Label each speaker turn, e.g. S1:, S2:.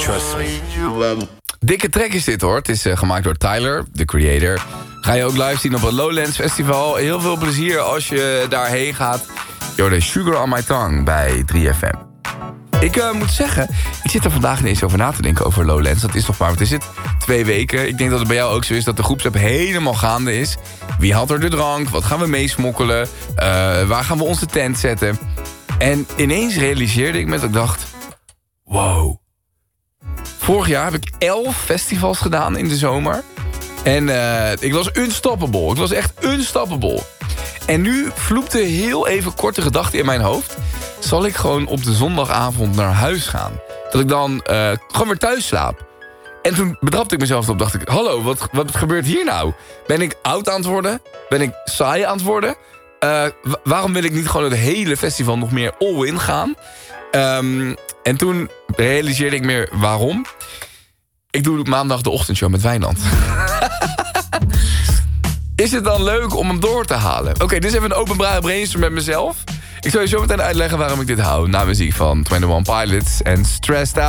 S1: Trust me.
S2: Dikke track is dit hoor. Het is gemaakt door Tyler, de creator. Ga je ook live zien op het Lowlands Festival. Heel veel plezier als je daarheen gaat. Yo, de Sugar on My Tongue bij 3FM. Ik moet zeggen, ik zit er vandaag ineens over na te denken over Lowlands. Dat is nog maar, wat is het? 2 weken. Ik denk dat het bij jou ook zo is dat de groepsapp helemaal gaande is. Wie haalt er de drank? Wat gaan we meesmokkelen? Waar gaan we onze tent zetten? En ineens realiseerde ik me dat ik dacht... Wow. Vorig jaar heb ik 11 festivals gedaan in de zomer. En ik was unstoppable. Ik was echt unstoppable. En nu vloepte heel even korte gedachte in mijn hoofd. Zal ik gewoon op de zondagavond naar huis gaan? Dat ik dan gewoon weer thuis slaap. En toen betrapte ik mezelf op. Dacht ik, hallo, wat gebeurt hier nou? Ben ik oud aan het worden? Ben ik saai aan het worden? Waarom wil ik niet gewoon het hele festival nog meer all-in gaan? En toen realiseerde ik meer waarom. Ik doe maandag de ochtendshow met Wijnand. Is het dan leuk om hem door te halen? Oké, dit is even een openbare brainstorm met mezelf. Ik zal je zo meteen uitleggen waarom ik dit hou. Na muziek van 21 Pilots en Stressed Out.